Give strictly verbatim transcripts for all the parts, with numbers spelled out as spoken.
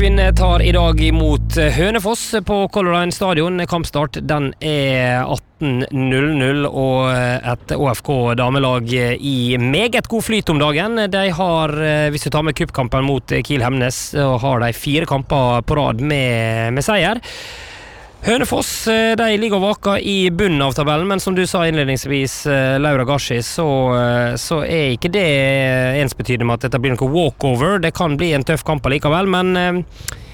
Kvinner tar I dag imot Hønefoss på Color Line stadion. Kampstart den er atten null null og et Å F K damelag I meget god flyt om dagen. De har, hvis du tar med kuppkampen mot Kiel Hemnes, så har de fire kamper på rad med, med seier. Hønefoss, de ligger og vaker I bunnen av tabellen, men som du sa innledningsvis, Laura Gashi, så, så er ikke det ensbetydende med at dette blir noe walkover. Det kan bli en tøff kamp likevel, men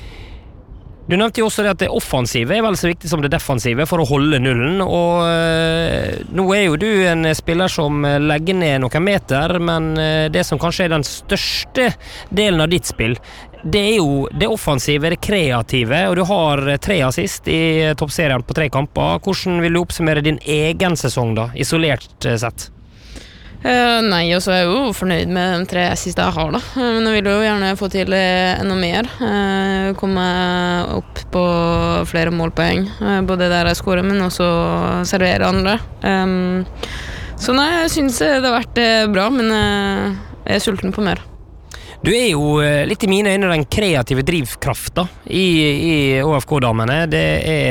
du nevnte jo også det at det offensive er vel så viktig som det defensive for å holde nullen, og øh, nå er jo du en spiller som legger ned noen meter, men øh, det som kanskje er den største delen av ditt spill, det er jo det offensive, det kreative, og du har tre assist I toppserien på tre kamper. Hvordan vil du oppsummere din egen sesong da, isolert sett? Uh, nei, og så er jeg jo fornøyd med de tre assist jeg har da. Men jeg vil jo gjerne få til enda mer. Uh, komme opp på flere målpoeng, uh, både der jeg skårer, men også servere andre. Um, så nei, jeg synes det har vært bra, men uh, jeg er sulten på mer. Du er jo litt I mine øyne den kreative drivkrafta I, I Å F K-damene. Det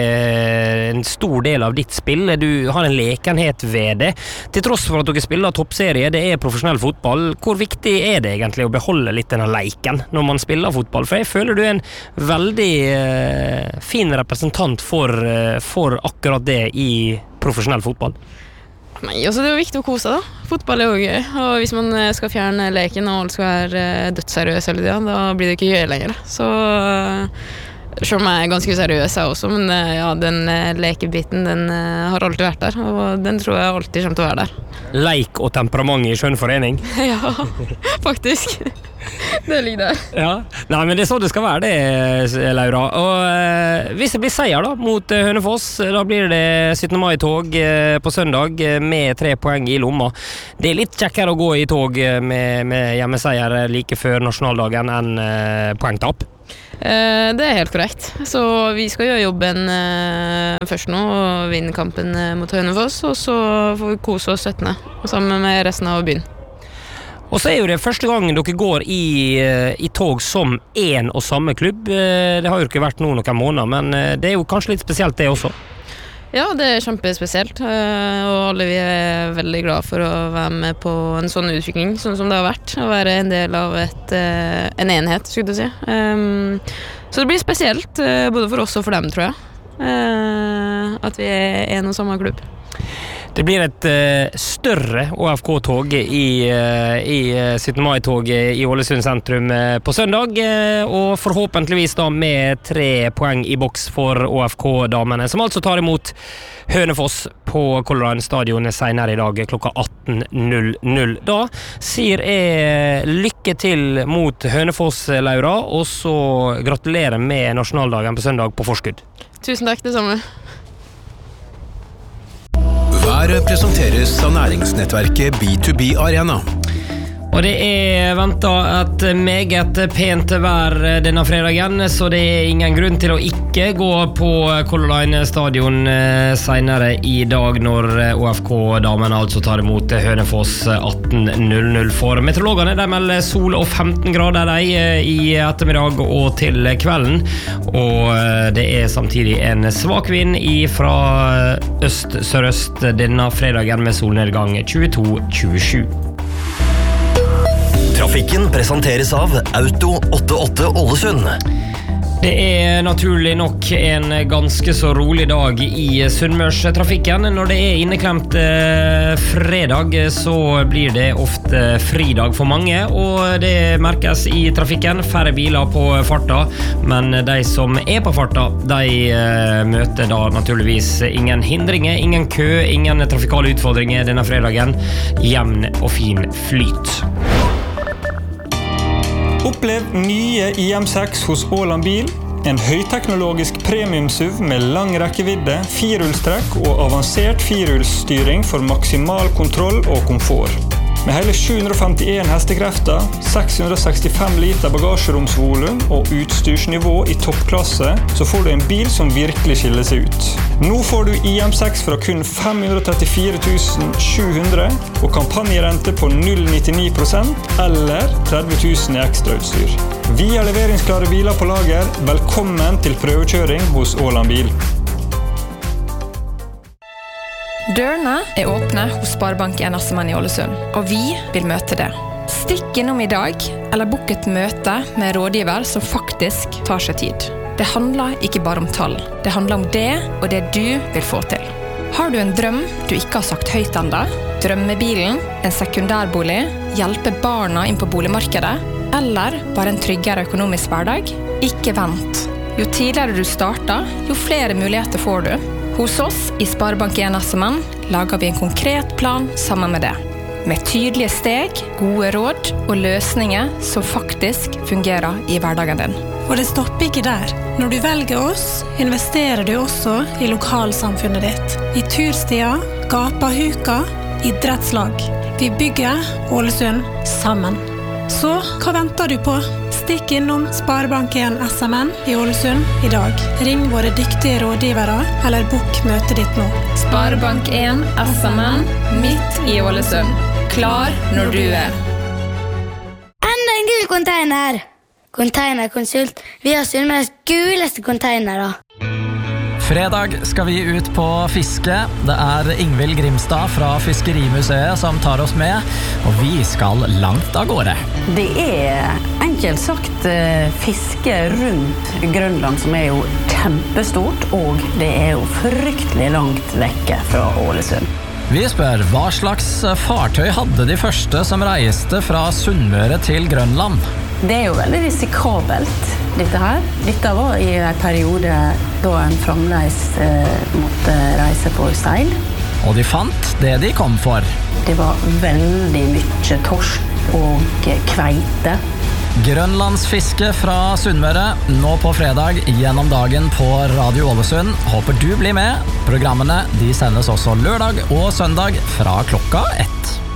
er en stor del av ditt spill. Du har en lekenhet ved det. Til tross for at dere spiller toppserie, det er profesjonell fotball. Hvor viktig er det egentlig å beholde litt denne leiken når man spiller fotball? For jeg føler du er en veldig uh, fin representant for, uh, for akkurat det I profesjonell fotball. Nei, altså det er jo viktig å kose da. Fotball er jo gøy, og hvis man skal fjerne leken og alt skal være dødsseriøs hele tiden, da blir det ikke gøy lenger. Så selv om jeg er ganske seriøs jeg også, men ja, den lekebiten, den har alltid vært der, og den tror jeg alltid kommer til å være der. Leik og temperament I skjønn forening? Ja, faktisk. Det ligger der. Ja, nei, men det er så det skal være det, Laura. Og eh, hvis det blir seier da, mot eh, Hønefoss, da blir det syttende mai-tog eh, på søndag eh, med tre poeng I lomma. Det er litt kjekkere å gå I tog eh, med, med hjemmeseier like før nasjonaldagen enn eh, poengtapp. Eh, det er helt korrekt. Så vi skal gjøre jobben eh, først nå og vinne kampen eh, mot Hønefoss, og så får vi kose oss syttende sammen med resten av byen. Og så er jo det første gang dere går I, I tog som en og samme klubb. Det har jo ikke vært noen noen måneder, men det er jo kanskje litt spesielt det også. Ja, det er kjempespesielt, og alle vi er veldig glad for å være med på en sånn utvikling, sånn som det har vært, å være en del av et, en enhet, skulle jeg si. Så det blir spesielt, både for oss og for dem, tror jeg, at vi er en og samme klubb. Det blir et uh, større Å F K-tog I, uh, i uh, syttende mai-toget I Ålesund sentrum uh, på søndag, uh, og forhåpentligvis da med tre poeng I boks for Å F K-damene, som altså tar imot Hønefoss på Color Line stadion senere I dag klokka atten null null. Da sier jeg lykke til mot Hønefoss, Laura, og så gratulerer med nasjonaldagen på søndag på forskudd. Tusen takk, det samme. Været presenteres av næringsnettverket B to B Arena. Og det er ventet et meget pent vær denne fredagen, så det er ingen grunn til å ikke gå på Color Line stadion senere I dag når Å F K-damen altså tar imot Hønefoss atten null null. For meteorologene de melder sol og femten grader I ettermiddag og til kvelden, og det er samtidig en svak vind fra øst-sørøst denne fredagen med solnedgang tjueto tjuesju. Trafikken presenteres av Auto åttiåtte Ålesund. Det er naturlig nok en ganske så rolig dag I Sunnmørstrafikken. Når det er inneklemt fredag, så blir det ofte fridag for mange, og det merkes I trafikken. Færre biler på farta, men de som er på farta, de møter da naturligvis ingen hindringer, ingen kø, ingen trafikale utfordringer denne fredagen. Jevn og fin flyt. Opplev nye I M seks hos Åland Bil. En høyteknologisk premium-SUV med lang rekkevidde, firehjulstrekk og avansert firehjulsstyring for maksimal kontroll og komfort. Med hele sju hundre femtien hestekrefter, seks hundre sekstifem liter bagasjeromsvolum og utstyrsnivå i toppklasse, så får du en bil som virkelig skiller seg ut. Nå får du I M seks fra kun fem hundre trettifire tusen sju hundre og kampanjerente på null komma nittini prosent eller tretti tusen i ekstrautstyr. Vi har leveringsklare biler på lager. Velkommen til prøvekjøring hos Åland Bil. Dørene er åpne hos Sparebanken Assemann i Ålesund, og vi vil møte det. Stikk innom i dag, eller bok et møte med rådgiver som faktisk tar seg tid. Det handler ikke bare om tall, det handler om det og det du vil få til. Har du en drøm du ikke har sagt høyt enda? Drømmebilen, en sekundærbolig, hjelpe barna inn på boligmarkedet, eller bare en tryggere økonomisk hverdag? Ikke vent. Jo tidligere du starter, jo flere muligheter får du. Hos oss i Sparebanken Assemann lager vi en konkret plan sammen med det. Med tydelige steg, gode råd og løsninger som faktisk fungerer i hverdagen din. Og det stopper ikke der. Når du velger oss, investerer du også i lokalsamfunnet ditt. I turstier, gapahuka, idrettslag. Vi bygger Ålesund sammen. Så hva venter du på? Stikk innom Sparebanken Assemann i Ålesund i dag. Ring våre dyktige rådgivere, eller bok møtet ditt nå. Sparebanken Assemann, midt i Ålesund. Klar når du er. Enda en gul container! Containerkonsult. Vi har Sunnmøres guleste containere. Fredag skal vi ut på fiske. Det er Ingvild Grimstad fra Fiskerimuseet som tar oss med, og vi skal langt av gårde. Det er enkelt sagt fiske rundt Grønland, som er jo kjempestort, og det er jo fryktelig langt vekke fra Ålesund. Vi spør hva slags fartøy hadde de første som reiste fra Sunnmøre til Grønland? Det er jo veldig risikabelt, dette her. Dette var i en periode da en fremdeles eh, måtte reise på seil. Og de fant det de kom for. Det var veldig mye torsk og kveite. Grønlandsfiske fra Sunnmøre, nå på fredag gjennom dagen på Radio Ålesund. Håper du blir med. Programmene de sendes også lørdag og søndag fra klokka ett.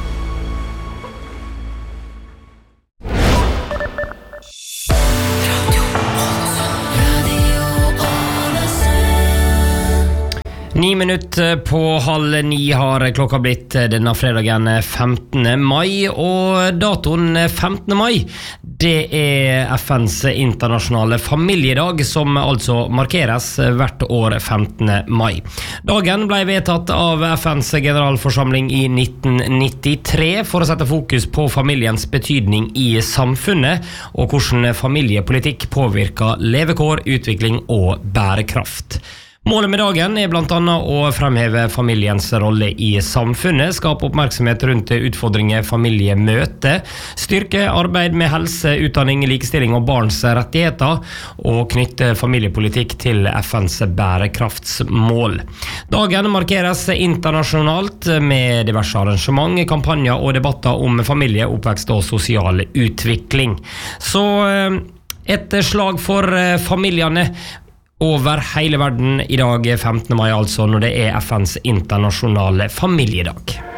Ni minutter på halv ni har klokka blitt denne fredagen femtende mai, og datoen femtende mai, det er F N's internasjonale familiedag, som altså markeres hvert år femtende mai. Dagen ble vedtatt av F N's generalforsamling i nitten nittitre for å sette fokus på familiens betydning i samfunnet, og hvordan familiepolitikk påvirker levekår, utvikling og bærekraft. Målet med dagen er blant annet å fremheve familiens rolle i samfunnet, skape oppmerksomhet rundt utfordringer familie møter, styrke arbeid med helse, utdanning, likestilling og barns rettigheter, og knytte familiepolitikk til F N's bærekraftsmål. Dagen markeres internasjonalt med diverse arrangement, kampanjer og debatter om familie, oppvekst og sosial utvikling. Så et slag for familiene over hele verden i dag femtende mai, altså når det er F N's internasjonale familiedag.